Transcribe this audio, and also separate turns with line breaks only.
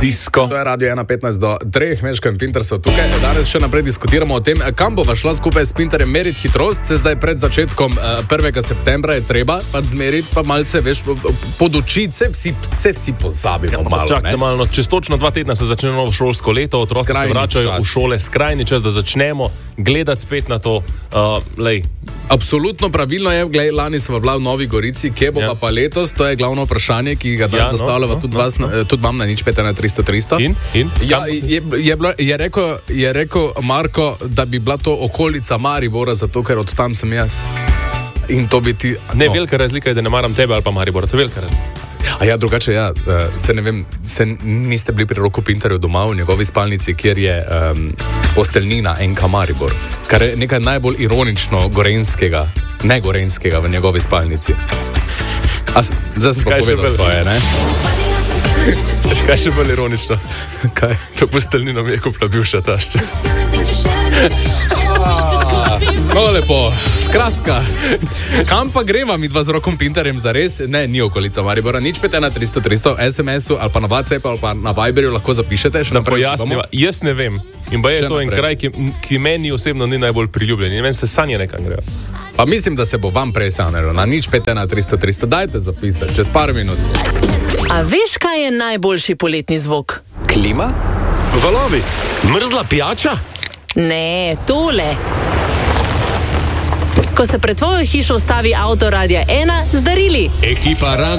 Disko. To je Radio 1.15 do 3, Meško in Pinter so tukaj. Danes še naprej diskutiramo o tem, kam bova šla skupaj s Pinterjem meriti hitrost. Se zdaj pred začetkom 1. septembra je treba pa zmeriti, pa malce, veš, podučiti, se vsi pozabimo malo.
Čakajte malo, čez točno 2 tedna se začne novo šolsko leto, otroci se vračajo v šole, skrajni čas, da začnemo gledati spet na to.
Absolutno pravilno je, glej, lani smo bila v Novi Gorici, kje bo pa letos, to je glavno vprašanje, ki ga danes zastavljava tudi vam na 0,5-300. Je rekel Marko, da bi bila to okolica Maribora, zato ker od tam sem jaz. In to bi ti...
Ne, velika razlika je, da ne maram tebe ali pa Maribora, to je velika razlika.
A ja, drugače, ja, se ne vem, niste bili pri Roku Pinterju doma v njegovi spalnici, kjer je posteljnina NK Maribor, kar je nekaj najbolj ironično gorenskega, ne gorenskega v njegovi spalnici. Zdaj sem pa povedal svoje, ne?
Kaj še bolj ironično?
Kaj?
To posteljnino mi je kupila bivša tašča.
No, lepo. Skratka, kam pa greva mi dva z Rokom Pinterjem zares? Ne, ni okolica Maribora. 0,5-300 SMS-u ali pa na WhatsApp ali pa na Viberju lahko zapišete.
Da pojasniva, jaz ne vem. In pa je to en kraj, ki meni osebno ni najbolj priljubljen. In meni se sanje nekam grejo.
Pa mislim, da se bo vam prej sanjalo. Na 0,5-300. Dajte zapisati, čez par minut.
A veš, kaj je najboljši poletni zvok?
Klima? Valovi? Mrzla pijača?
Ne, tole. Ko se pred tvojo hišo ustavi avto Radia 1 z darili.
Ekipa